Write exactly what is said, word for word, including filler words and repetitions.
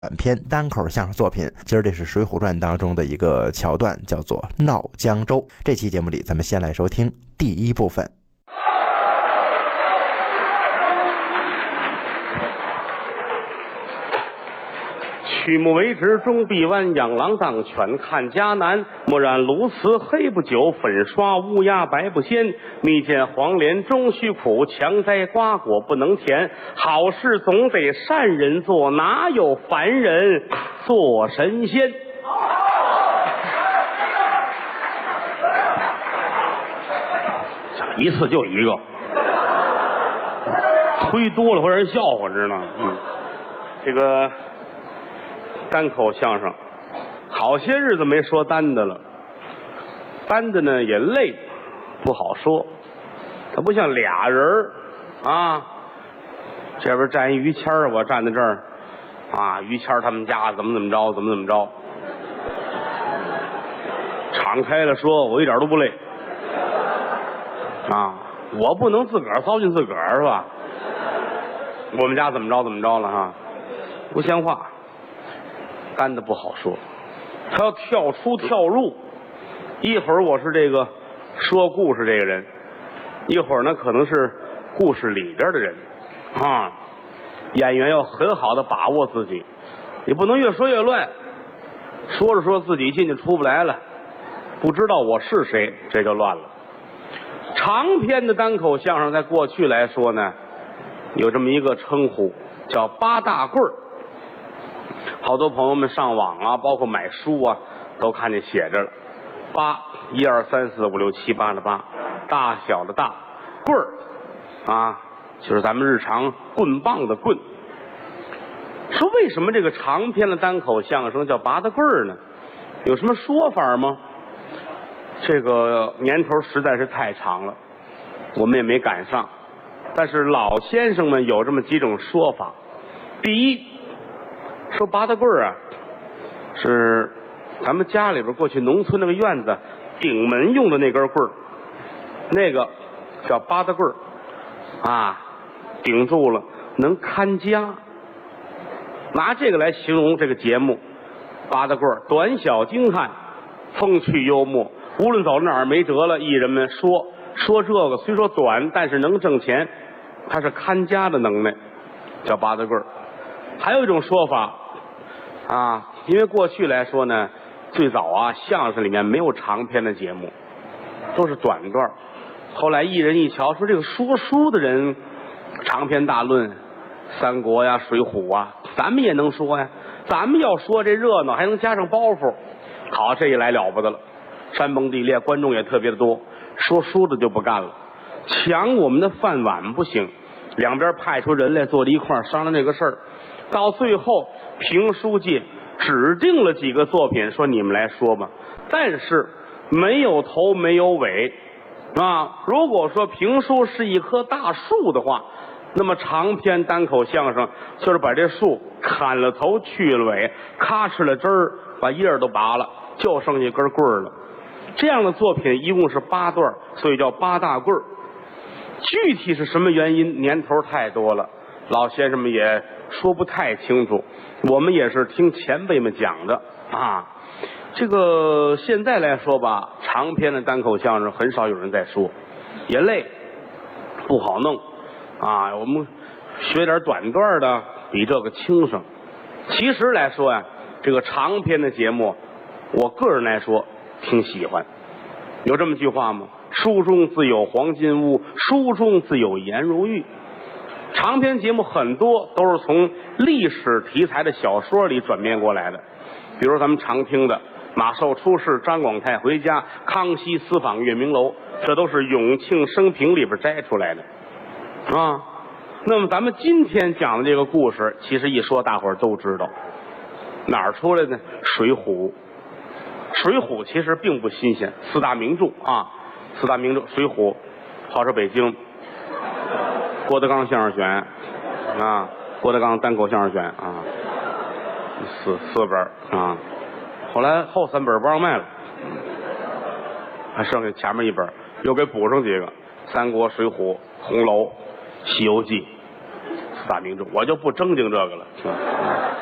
短篇单口相声作品。今儿这是《水浒传》当中的一个桥段，叫做闹江州。这期节目里，咱们先来收听第一部分。 曲目为直，终必弯，养狼当犬，看家难。墨染鸬鹚黑不久，粉刷乌鸦白不鲜。蜜饯黄连终须苦，强摘瓜果不能甜。好事总得善人做，哪有凡人做神仙？一次就一个，吹多了会让人笑话，知道吗？嗯，这个。单口相声，好些日子没说单的了，单的呢也累，不好说。它不像俩人啊，这边站一于谦儿，我站在这儿啊，于谦儿他们家怎么怎么着，怎么怎么着。敞开了说，我一点都不累啊，我不能自个儿糟践自个儿是吧？我们家怎么着怎么着了哈，不像话。单的不好说，他要跳出跳入，一会儿我是这个说故事这个人，一会儿呢可能是故事里边的人啊。演员要很好的把握自己，你不能越说越乱，说着说自己进去出不来了，不知道我是谁，这就乱了。长篇的单口相声在过去来说呢，有这么一个称呼叫八大棍儿。好多朋友们上网啊，包括买书啊，都看见写着了八，一二三四五六七八的八，大小的大，棍儿啊，就是咱们日常棍棒的棍。说为什么这个长篇的单口相声叫八大棍儿呢？有什么说法吗？这个年头实在是太长了，我们也没赶上。但是老先生们有这么几种说法。第一，说八大棍儿啊，是咱们家里边过去农村那个院子顶门用的那根棍儿，那个叫八大棍儿啊，顶住了能看家。拿这个来形容这个节目，八大棍儿短小精悍，风趣幽默，无论走哪儿没辙了，艺人们说说这个虽说短，但是能挣钱，它是看家的能耐，叫八大棍儿。还有一种说法啊，因为过去来说呢，最早啊相声里面没有长篇的节目，都是短段。后来艺人一瞧，说这个说书的人长篇大论，三国呀、水浒啊，咱们也能说呀，咱们要说这热闹，还能加上包袱。好，这一来了不得了，山崩地裂，观众也特别的多。说书的就不干了，抢我们的饭碗不行，两边派出人来坐在一块儿商量这个事儿。到最后，评书界指定了几个作品，说你们来说吧，但是没有头没有尾啊。如果说评书是一棵大树的话，那么长篇单口相声就是把这树砍了头去了尾，咔哧了枝儿，把叶儿都拔了，就剩下一根棍儿了。这样的作品一共是八段，所以叫八大棍儿。具体是什么原因，年头太多了，老先生们也说不太清楚，我们也是听前辈们讲的啊。这个现在来说吧，长篇的单口相声很少有人在说，也累，不好弄啊。我们学点短段的，比这个轻省。其实来说呀，这个长篇的节目，我个人来说挺喜欢。有这么句话吗？书中自有黄金屋，书中自有颜如玉。长篇节目很多都是从历史题材的小说里转变过来的，比如咱们常听的马寿出世、张广泰回家、康熙私访月明楼，这都是永庆生平里边摘出来的啊。那么咱们今天讲的这个故事，其实一说大伙儿都知道，哪儿出来的？水浒。水浒其实并不新鲜，四大名著啊，四大名著水浒，号称北京郭德纲相声选啊，郭德纲单口相声选啊，四四本啊，后来后三本不让卖了，还剩下前面一本，又给补上几个，三国、水浒、红楼、西游记，四大名著，我就不正经这个了。